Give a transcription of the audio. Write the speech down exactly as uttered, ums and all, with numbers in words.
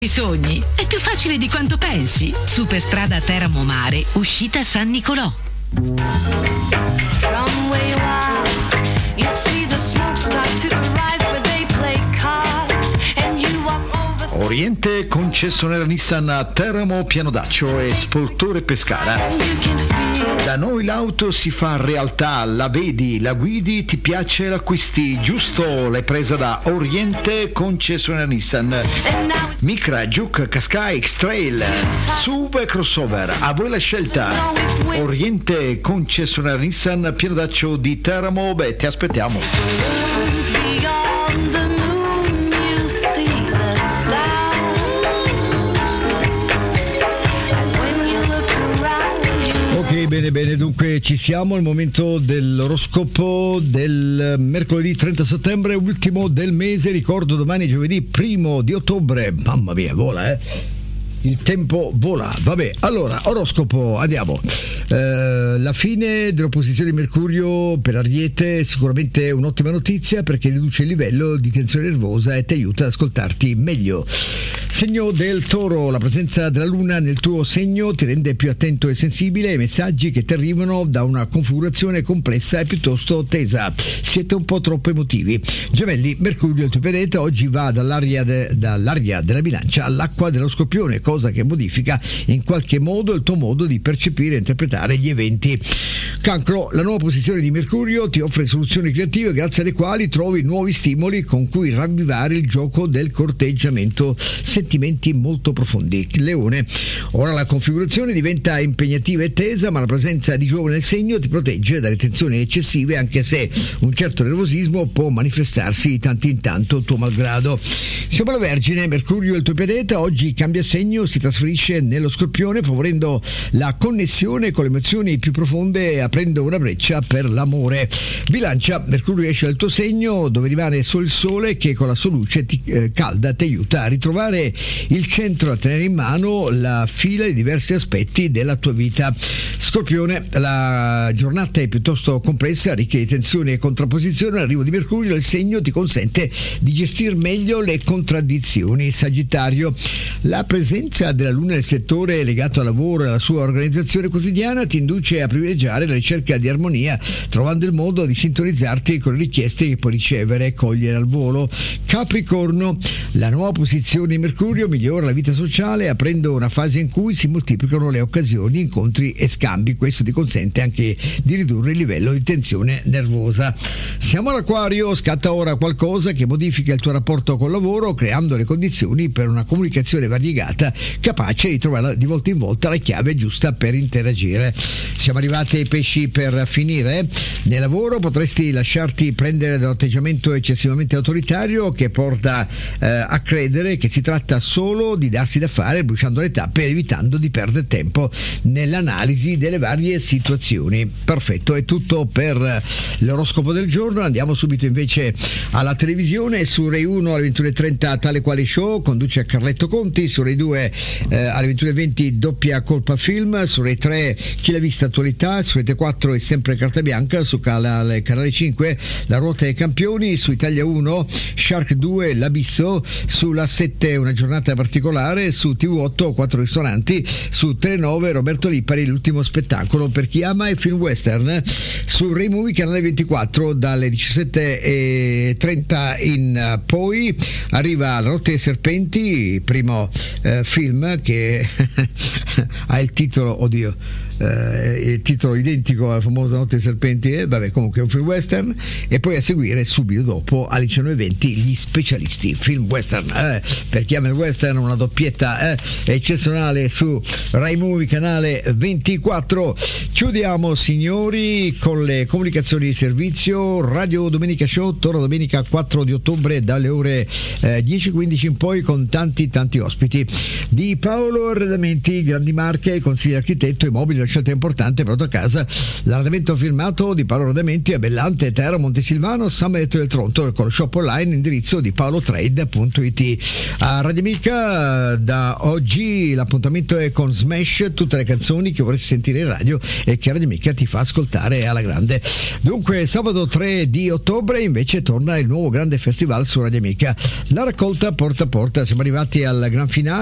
I sogni è più facile di quanto pensi. Superstrada Teramo Mare, uscita San Nicolò. From where you are, you see the smoke start to arise where they play cards and you walk over. Oriente concessionaria Nissan a Teramo, Pianodaccio e Spoltore Pescara. And you can feel Da noi l'auto si fa realtà, la vedi, la guidi, ti piace, l'acquisti, giusto? L'hai presa da Oriente concessionaria Nissan. and now it's Micra, Juke, Qashqai, X-Trail, S U V e crossover, a voi la scelta. Oriente concessionaria Nissan, Pianodaccio di Teramo, beh, ti aspettiamo. beyond the moon you see the stars. And when you look around you Ok, bene, bene, dunque ci siamo al momento dell'oroscopo del mercoledì trenta settembre, ultimo del mese. Ricordo, domani è giovedì primo di ottobre. Mamma mia, vola, eh! Il tempo vola. Vabbè, allora, oroscopo, andiamo. Eh, la fine dell'opposizione di Mercurio per Ariete è sicuramente un'ottima notizia, perché riduce il livello di tensione nervosa e ti aiuta ad ascoltarti meglio. Segno del Toro, la presenza della Luna nel tuo segno ti rende più attento e sensibile ai messaggi che ti arrivano da una configurazione complessa e piuttosto tesa. Siete un po' troppo emotivi. Gemelli, Mercurio, il tuo pianeta, oggi va dall'aria, de, dall'aria della Bilancia all'acqua dello Scorpione, cosa che modifica in qualche modo il tuo modo di percepire e interpretare gli eventi. Cancro, la nuova posizione di Mercurio ti offre soluzioni creative grazie alle quali trovi nuovi stimoli con cui ravvivare il gioco del corteggiamento, sentimenti molto profondi. Leone, ora la configurazione diventa impegnativa e tesa, ma la presenza di Giove nel segno ti protegge dalle tensioni eccessive, anche se un certo nervosismo può manifestarsi di tanto in tanto tuo malgrado. Siamo alla Vergine, Mercurio, il tuo pianeta, oggi cambia segno, si trasferisce nello Scorpione, favorendo la connessione con le emozioni più profonde e aprendo una breccia per l'amore. Bilancia, Mercurio esce dal tuo segno, dove rimane solo il sole, che con la sua luce ti, eh, calda ti aiuta a ritrovare il centro, a tenere in mano la fila di diversi aspetti della tua vita. Scorpione, la giornata è piuttosto complessa, ricca di tensioni e contrapposizioni. L'arrivo di Mercurio nel segno ti consente di gestire meglio le contraddizioni. Sagittario, la presenza della Luna nel settore legato al lavoro e alla sua organizzazione quotidiana ti induce a privilegiare la ricerca di armonia, trovando il modo di sintonizzarti con le richieste che puoi ricevere e cogliere al volo. Capricorno, la nuova posizione di Mercurio migliora la vita sociale, aprendo una fase in cui si moltiplicano le occasioni, incontri e scambi. Questo ti consente anche di ridurre il livello di tensione nervosa. Siamo all'Acquario, scatta ora qualcosa che modifica il tuo rapporto col lavoro, creando le condizioni per una comunicazione variegata, capace di trovare di volta in volta la chiave giusta per interagire. Siamo arrivati ai pesci per finire. Nel lavoro potresti lasciarti prendere da un atteggiamento eccessivamente autoritario che porta eh, a credere che si tratta solo di darsi da fare, bruciando le tappe ed evitando di perdere tempo nell'analisi delle varie situazioni. Perfetto, è tutto per l'oroscopo del giorno. Andiamo subito invece alla televisione. Su Rai uno alle ventuno e trenta Tale Quale Show, conduce Carletto Conti. Su Rai due eh, alle ventuno e venti Doppia Colpa Film. Su Rai tre Chi l'ha vista attualità. Su Rete quattro è sempre Carta Bianca. Su canale, canale cinque La Ruota dei Campioni. Su Italia uno Shark due L'Abisso. Sulla sette Una giornata particolare. Su T V otto Quattro ristoranti. Su Telenove Roberto Lipari, L'ultimo spettacolo per chi ama il film western. Su Rai Movie canale ventiquattro dalle diciassette e trenta in poi arriva La Notte dei Serpenti, primo eh, film che ha il titolo, oddio, eh, il titolo identico alla famosa Notte dei Serpenti, eh, vabbè, comunque è un film western. E poi a seguire subito dopo alle diciannove e venti Gli Specialisti, film western, eh, per chi ama il western, una doppietta eh, eccezionale su Rai Movie canale ventiquattro. Chiudiamo, signori, con le comunicazioni di servizio. Radio Domenica Show torna domenica quattro di ottobre dalle ore eh, dieci e quindici in poi, con tanti tanti ospiti. Di Paolo Arredamenti, grandi marche, consiglio architetto, immobili, scelta importante pronto a casa, l'arredamento firmato di Paolo Rodamenti a Bellante, Terra, Montesilvano, San Benedetto del Tronto, con lo shop online indirizzo di paolotrade punto it. A Radio Amica da oggi l'appuntamento è con Smash, tutte le canzoni che vorresti sentire in radio e che Radio Amica ti fa ascoltare alla grande. Dunque sabato tre di ottobre invece torna il nuovo grande festival su Radio Amica, la raccolta porta a porta. Siamo arrivati al gran finale.